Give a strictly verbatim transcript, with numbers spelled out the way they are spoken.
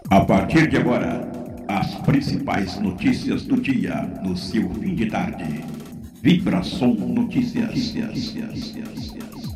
A partir de agora, as principais notícias do dia no seu fim de tarde. Vibração Notícias.